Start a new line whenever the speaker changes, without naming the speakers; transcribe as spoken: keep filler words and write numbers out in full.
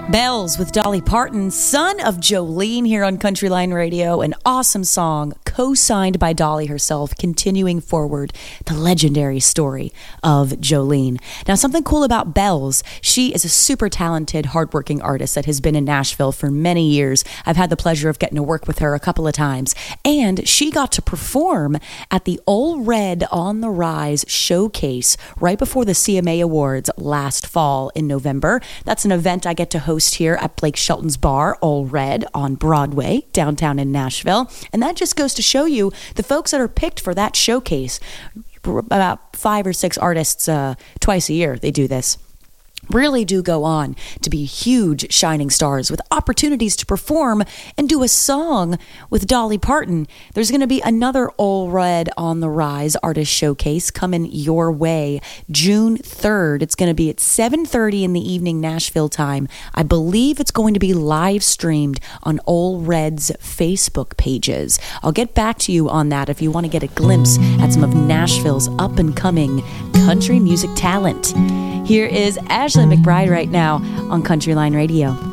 Bells with Dolly Parton, son of Jolene, here on Country Line Radio. An awesome song, co-signed by Dolly herself, continuing forward the legendary story of Jolene. Now, something cool about Bells, she is a super talented, hardworking artist that has been in Nashville for many years. I've had the pleasure of getting to work with her a couple of times. And she got to perform at the Ole Red on the Rise showcase right before the C M A Awards last fall in November. That's an event I get to host here at Blake Shelton's bar, Ole Red, on Broadway, downtown in Nashville. And that just goes to show you the folks that are picked for that showcase. About five or six artists uh, twice a year, they do this. Really do go on to be huge shining stars with opportunities to perform and do a song with Dolly Parton. There's going to be another Ole Red on the Rise artist showcase coming your way June third. It's going to be at seven thirty in the evening Nashville time. I believe it's going to be live streamed on Ole Red's Facebook pages. I'll get back to you on that if you want to get a glimpse at some of Nashville's up and coming country music talent. Here is Ashley McBryde right now on Country Line Radio.